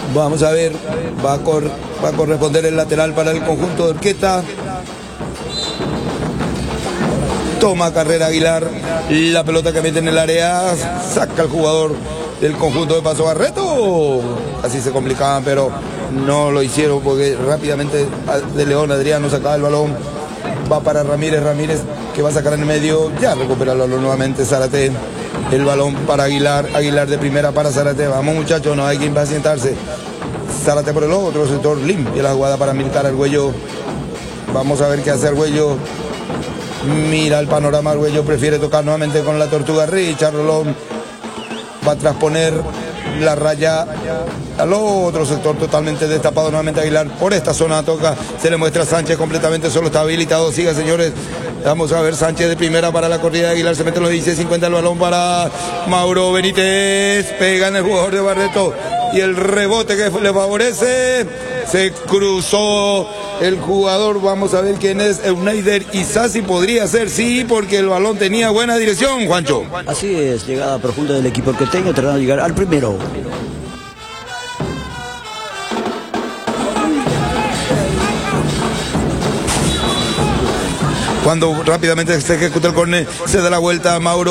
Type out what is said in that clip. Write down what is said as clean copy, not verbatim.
Vamos a ver, va a corresponder el lateral para el conjunto de Orquesta. Toma carrera Aguilar, la pelota que mete en el área, saca el jugador del conjunto de Paso Barreto. Así se complicaban, pero no lo hicieron porque rápidamente de León Adriano sacaba el balón. Va para Ramírez, que va a sacar en el medio, ya recupera el balón nuevamente Zárate. El balón para Aguilar de primera para Zárate. Vamos muchachos, no hay que impacientarse. Zárate por el otro sector, limpia la jugada para Militar Argüello. Vamos a ver qué hace Argüello. Mira el panorama, Argüello prefiere tocar nuevamente con la Tortuga Richard Rolón. Va a transponer la raya al otro sector, totalmente destapado nuevamente Aguilar. Por esta zona toca, se le muestra a Sánchez completamente solo, está habilitado. Siga señores, vamos a ver Sánchez de primera para la corrida de Aguilar, se mete en los 16-50 el balón para Mauro Benítez, pega en el jugador de Barreto y el rebote que le favorece, se cruzó el jugador. Vamos a ver quién es. Euneider Isasi podría ser, sí, porque el balón tenía buena dirección, Juancho. Así es, llegada profunda del equipo que tengo, tratando de llegar al primero. Cuando rápidamente se ejecuta el córner, se da la vuelta a Mauro.